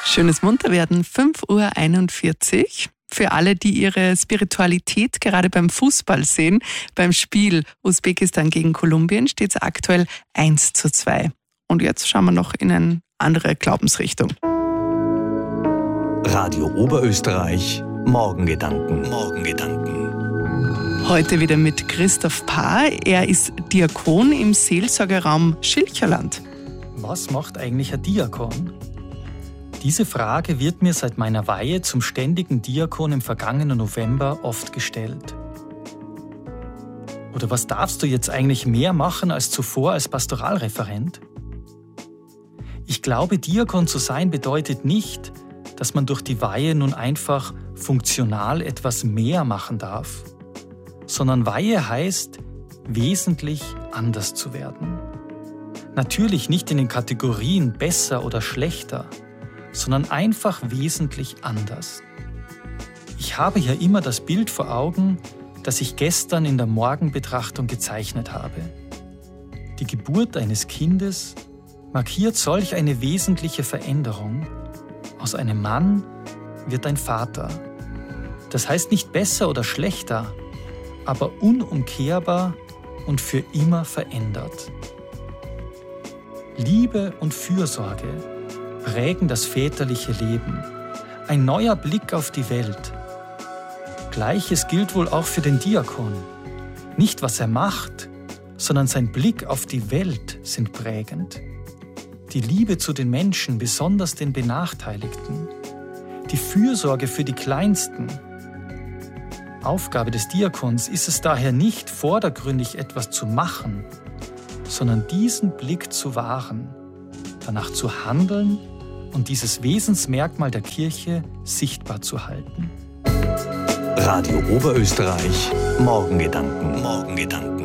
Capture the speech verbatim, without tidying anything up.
Schönes Munterwerden, fünf Uhr einundvierzig. Für alle, die ihre Spiritualität gerade beim Fußball sehen, beim Spiel Usbekistan gegen Kolumbien steht es aktuell eins zu zwei. Und jetzt schauen wir noch in eine andere Glaubensrichtung. Radio Oberösterreich, Morgengedanken. Morgengedanken. Heute wieder mit Christoph Paar. Er ist Diakon im Seelsorgerraum Schilcherland. Was macht eigentlich ein Diakon? Diese Frage wird mir seit meiner Weihe zum ständigen Diakon im vergangenen November oft gestellt. Oder was darfst du jetzt eigentlich mehr machen als zuvor als Pastoralreferent? Ich glaube, Diakon zu sein bedeutet nicht, dass man durch die Weihe nun einfach funktional etwas mehr machen darf, sondern Weihe heißt, wesentlich anders zu werden. Natürlich nicht in den Kategorien besser oder schlechter, sondern einfach wesentlich anders. Ich habe ja immer das Bild vor Augen, das ich gestern in der Morgenbetrachtung gezeichnet habe. Die Geburt eines Kindes markiert solch eine wesentliche Veränderung. Aus einem Mann wird ein Vater. Das heißt nicht besser oder schlechter, aber unumkehrbar und für immer verändert. Liebe und Fürsorge prägen das väterliche Leben. Ein neuer Blick auf die Welt. Gleiches gilt wohl auch für den Diakon. Nicht was er macht, sondern sein Blick auf die Welt sind prägend. Die Liebe zu den Menschen, besonders den Benachteiligten. Die Fürsorge für die Kleinsten. Aufgabe des Diakons ist es daher nicht, vordergründig etwas zu machen, sondern diesen Blick zu wahren, danach zu handeln und dieses Wesensmerkmal der Kirche sichtbar zu halten. Radio Oberösterreich, Morgengedanken. Morgengedanken.